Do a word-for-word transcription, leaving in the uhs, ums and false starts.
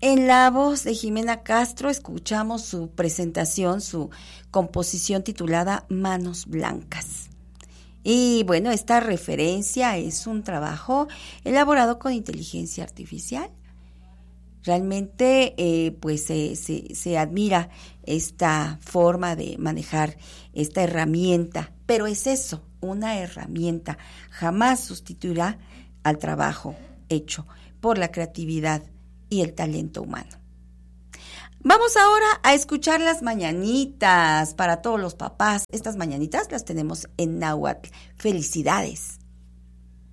En la voz de Jimena Castro escuchamos su presentación, su composición titulada Manos Blancas. Y bueno, esta referencia es un trabajo elaborado con inteligencia artificial. Realmente eh, pues se, se, se admira esta forma de manejar esta herramienta, pero es eso, una herramienta. Jamás sustituirá al trabajo hecho por la creatividad y el talento humano. Vamos ahora a escuchar las mañanitas para todos los papás. Estas mañanitas las tenemos en náhuatl. Felicidades.